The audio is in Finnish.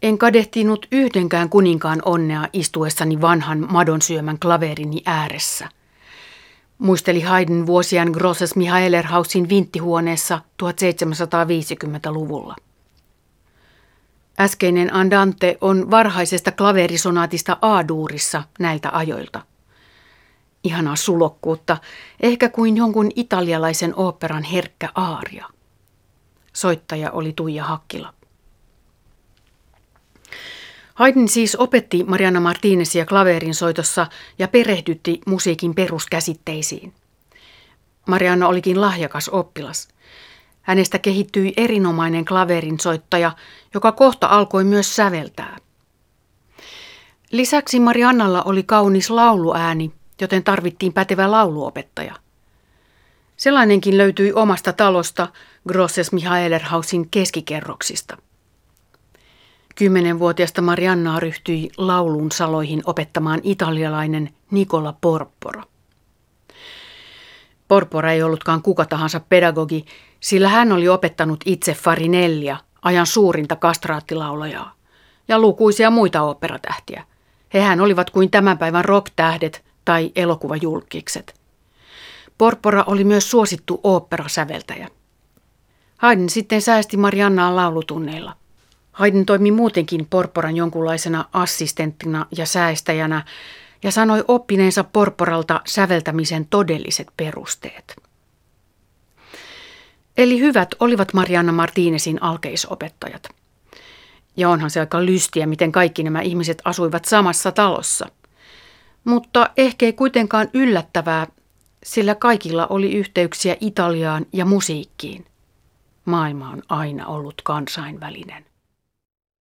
En kadehtinut yhdenkään kuninkaan onnea istuessani vanhan madonsyömän klaverini ääressä. Muisteli Haydn vuosiaan Grosses Michaelerhausin vinttihuoneessa 1750-luvulla. Äskeinen andante on varhaisesta klaverisonaatista A-duurissa näiltä ajoilta. Ihanaa sulokkuutta, ehkä kuin jonkun italialaisen oopperan herkkä aaria. Soittaja oli Tuija Hakkila. Haydn siis opetti Marianna Martinezia klaverin soitossa ja perehdytti musiikin peruskäsitteisiin. Marianna olikin lahjakas oppilas. Hänestä kehittyi erinomainen klaverin soittaja, joka kohta alkoi myös säveltää. Lisäksi Mariannalla oli kaunis lauluääni, joten tarvittiin pätevä lauluopettaja. Sellainenkin löytyi omasta talosta Grosses Michaelerhausin keskikerroksista. 10-vuotiaasta Mariannaa ryhtyi laulun saloihin opettamaan italialainen Nicola Porpora. Porpora ei ollutkaan kuka tahansa pedagogi, sillä hän oli opettanut itse Farinellia, ajan suurinta kastraattilaulajaa, ja lukuisia muita oopperatähtiä. Hehän olivat kuin tämän päivän rock-tähdet tai elokuvajulkkikset. Porpora oli myös suosittu oopperasäveltäjä. Haydn sitten säästi Mariannaa laulutunneilla. Haydn toimi muutenkin Porporan jonkunlaisena assistenttina ja säästäjänä ja sanoi oppineensa Porporalta säveltämisen todelliset perusteet. Eli hyvät olivat Marianna Martinezin alkeisopettajat. Ja onhan se aika lystiä, miten kaikki nämä ihmiset asuivat samassa talossa. Mutta ehkä ei kuitenkaan yllättävää, sillä kaikilla oli yhteyksiä Italiaan ja musiikkiin. Maailma on aina ollut kansainvälinen.